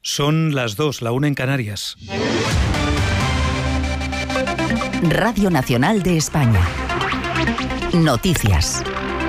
Son las 2, la 1 en Canarias. Radio Nacional de España. Noticias.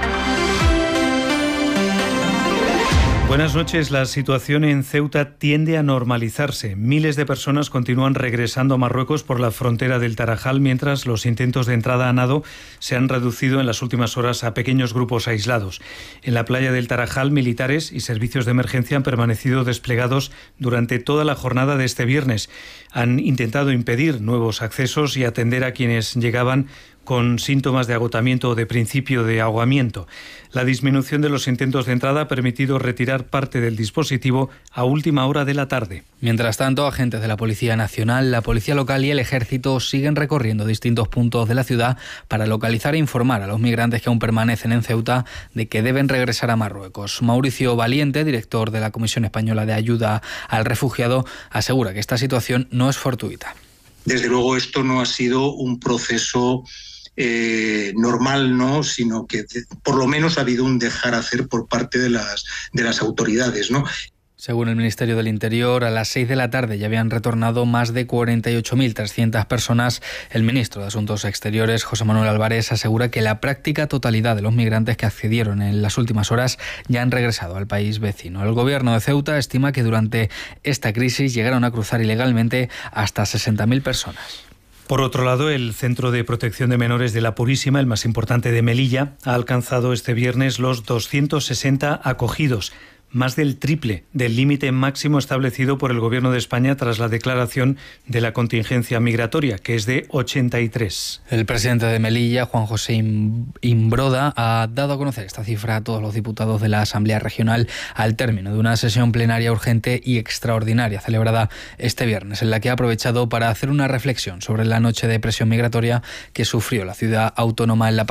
Buenas noches. La situación en Ceuta tiende a normalizarse. Miles de personas continúan regresando a Marruecos por la frontera del Tarajal, mientras los intentos de entrada a nado se han reducido en las últimas horas a pequeños grupos aislados. En la playa del Tarajal, militares y servicios de emergencia han permanecido desplegados durante toda la jornada de este viernes. Han intentado impedir nuevos accesos y atender a quienes llegaban con síntomas de agotamiento o de principio de ahogamiento. La disminución de los intentos de entrada ha permitido retirar parte del dispositivo a última hora de la tarde. Mientras tanto, agentes de la Policía Nacional, la Policía Local y el Ejército siguen recorriendo distintos puntos de la ciudad para localizar e informar a los migrantes que aún permanecen en Ceuta de que deben regresar a Marruecos. Mauricio Valiente, director de la Comisión Española de Ayuda al Refugiado, asegura que esta situación no es fortuita. Desde luego esto no ha sido un proceso normal, ¿no? Sino que por lo menos ha habido un dejar hacer por parte de las autoridades, ¿no? Según el Ministerio del Interior, a las 6 de la tarde ya habían retornado más de 48.300 personas. El ministro de Asuntos Exteriores, José Manuel Álvarez, asegura que la práctica totalidad de los migrantes que accedieron en las últimas horas ya han regresado al país vecino. El gobierno de Ceuta estima que durante esta crisis llegaron a cruzar ilegalmente hasta 60.000 personas. Por otro lado, el Centro de Protección de Menores de la Purísima, el más importante de Melilla, ha alcanzado este viernes los 260 acogidos, más del triple del límite máximo establecido por el Gobierno de España tras la declaración de la contingencia migratoria, que es de 83. El presidente de Melilla, Juan José Imbroda, ha dado a conocer esta cifra a todos los diputados de la Asamblea Regional al término de una sesión plenaria urgente y extraordinaria celebrada este viernes, en la que ha aprovechado para hacer una reflexión sobre la noche de presión migratoria que sufrió la ciudad autónoma en la